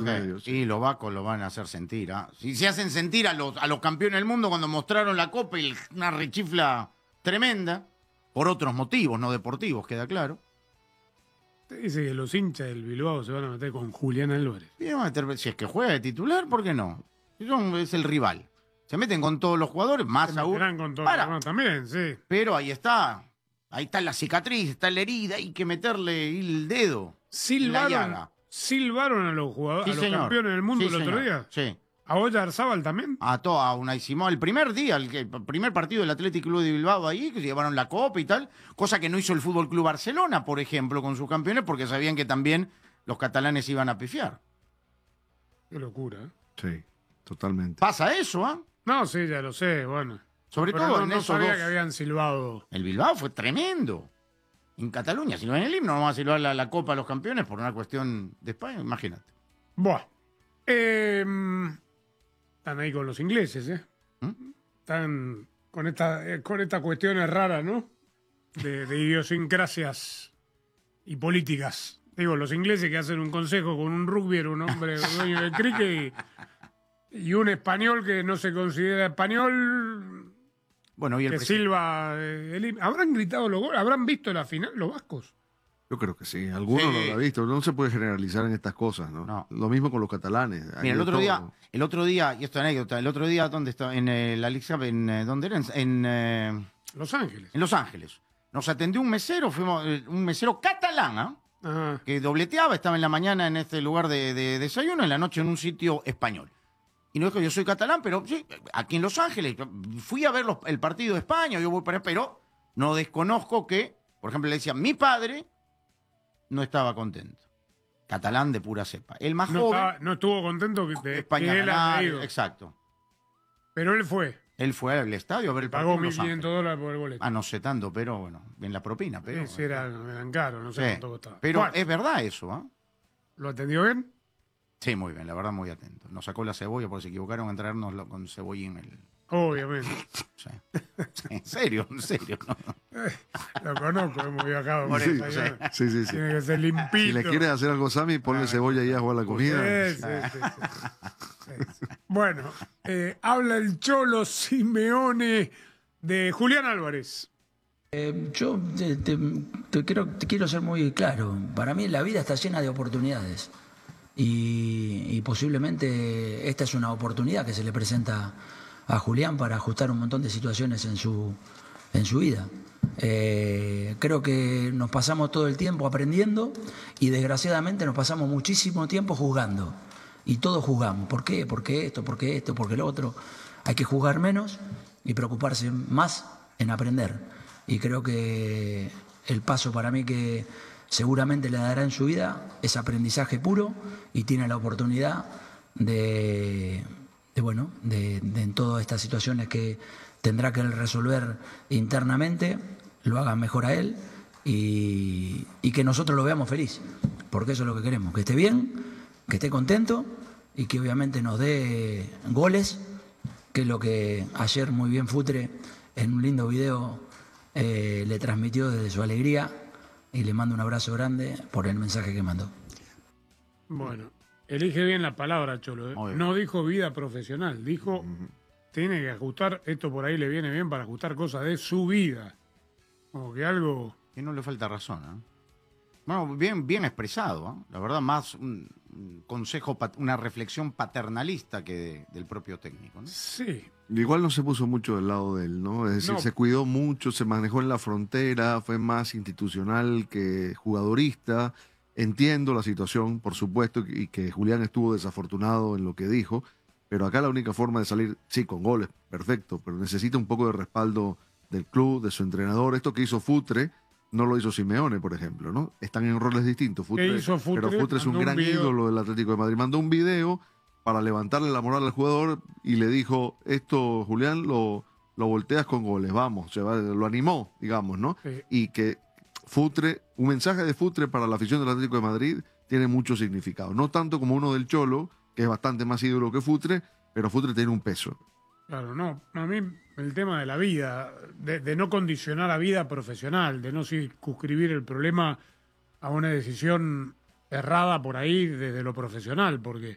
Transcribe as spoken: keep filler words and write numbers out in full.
medio. Sí. Y los vascos lo van a hacer sentir. ¿eh? Si se hacen sentir a los, a los campeones del mundo cuando mostraron la copa y una rechifla tremenda, por otros motivos, no deportivos, queda claro. Dice que los hinchas del Bilbao se van a meter con Julián Álvarez. Y van a meter, si es que juega de titular, ¿por qué no? Son- Es el rival. Se meten con todos los jugadores, más Se aún. meterán con todos Para. los demás también, sí. Pero ahí está. Ahí está la cicatriz, está la herida, hay que meterle el dedo. La Silbaron, llaga. silbaron a los jugadores, Sí, a los señor. campeones del mundo Sí, el otro señor. día. Sí. A Olla Arzábal también. A toda una Simón, el primer día, el, que- el primer partido del Atlético Club de Bilbao ahí, que se llevaron la copa y tal, cosa que no hizo el Fútbol Club Barcelona, por ejemplo, con sus campeones, porque sabían que también los catalanes iban a pifiar. Qué locura, ¿eh? Sí, totalmente. Pasa eso, ¿ah? No, sí, ya lo sé, bueno. Sobre Pero todo no, en no esos sabía dos. que habían silbado. El Bilbao fue tremendo. En Cataluña, si no en el himno, no vamos a silbar la, la Copa a los Campeones por una cuestión de España, imagínate. Buah. Eh, están ahí con los ingleses, ¿eh? ¿Mm? Están con, esta, eh, con estas cuestiones raras, ¿no? De, de idiosincrasias y políticas. Digo, los ingleses que hacen un consejo con un rugby, un hombre dueño del cricket, y, y un español que no se considera español, Bueno, y el que presidente- silba. eh, el himno. ¿Habrán gritado los goles? ¿Habrán visto la final los vascos? Yo creo que sí. Algunos Sí. lo habrá visto. No se puede generalizar en estas cosas, ¿no? No. Lo mismo con los catalanes. Hay Mira, el de otro todo. día, el otro día, y esto es anécdota, el otro día, ¿dónde estaba? En eh, la Liga, en, eh, ¿dónde era? En, en, eh, Los Ángeles. en Los Ángeles. Nos atendió un mesero, fuimos, eh, un mesero catalán, ¿ah? Ajá. Que dobleteaba, estaba en la mañana en este lugar de, de desayuno, en la noche en un sitio español. Y no dijo, yo soy catalán, pero sí, aquí en Los Ángeles, fui a ver los- el partido de España, yo voy para allá, pero no desconozco que, por ejemplo, le decía, mi padre no estaba contento. Catalán de pura cepa. El más No, joven, estaba- no estuvo contento que, de- España que él haya ganar, ido. exacto. Pero él fue. Él fue al estadio a ver el partido Pagó en mil Los quinientos Ángeles. dólares por el boleto. Ah, no sé tanto, pero bueno, en la propina, pero... Sí, sí, era, eran caros, no sé Sí, cuánto costaba. pero Bueno, es verdad eso, ¿ah? ¿lo atendió bien? Sí, muy bien, la verdad muy atento. Nos sacó la cebolla porque se equivocaron en traernos con cebollín. El... Obviamente. Sí. Sí, en serio, en serio. ¿no? Lo conozco, hemos viajado. Por con eso, esa- Sí, sí, sí. Tiene que ser limpito. Si le quieres hacer algo, Sammy, ponle Ah, cebolla y ajo a la comida. Sí, sí, sí, sí. Sí, sí. Bueno, eh, habla el Cholo Simeone de Julián Álvarez. Eh, yo te, te- te quiero, te quiero ser muy claro. Para mí la vida está llena de oportunidades. Y, y posiblemente esta es una oportunidad que se le presenta a Julián para ajustar un montón de situaciones en su, en su vida. Eh, creo que nos pasamos todo el tiempo aprendiendo y desgraciadamente nos pasamos muchísimo tiempo juzgando. Y todos juzgamos. ¿Por qué? ¿Por qué esto? ¿Por qué esto? ¿Por qué lo otro? Hay que juzgar menos y preocuparse más en aprender. Y creo que el paso para mí que seguramente le dará en su vida es aprendizaje puro y tiene la oportunidad de, de bueno, de, de en todas estas situaciones que tendrá que él resolver internamente, lo haga mejor a él y, y que nosotros lo veamos feliz, porque eso es lo que queremos, que esté bien, que esté contento y que obviamente nos dé goles, que es lo que ayer muy bien Futre en un lindo video eh, le transmitió desde su alegría y le mando un abrazo grande por el mensaje que mandó. Bueno, elige bien la palabra, Cholo. ¿eh? Muy bien. No dijo vida profesional, dijo tiene que ajustar, esto por ahí le viene bien para ajustar cosas de su vida. Como que algo... Y no le falta razón, ¿eh? Bueno, bien, bien expresado, ¿eh? La verdad, más un, un consejo, pat- una reflexión paternalista que de- del propio técnico, ¿no? Sí, Igual no se puso mucho del lado de él, ¿no? Es decir, No. se cuidó mucho, se manejó en la frontera, fue más institucional que jugadorista. Entiendo la situación, por supuesto, y que Julián estuvo desafortunado en lo que dijo, pero acá la única forma de salir, sí, con goles, perfecto, pero necesita un poco de respaldo del club, de su entrenador. Esto que hizo Futre, no lo hizo Simeone, por ejemplo, ¿no? Están en roles distintos. Futre, hizo Futre? Pero Futre es un Mandó un gran video. ídolo del Atlético de Madrid. Mandó un video para levantarle la moral al jugador y le dijo, esto, Julián, lo, lo volteas con goles, vamos, se va- lo animó, digamos, ¿no? Sí. Y que Futre, un mensaje de Futre para la afición del Atlético de Madrid tiene mucho significado. No tanto como uno del Cholo, que es bastante más ídolo que Futre, pero Futre tiene un peso. claro, no. A mí el tema de la vida, de, de no condicionar a vida profesional, de no circunscribir el problema a una decisión errada por ahí desde lo profesional, porque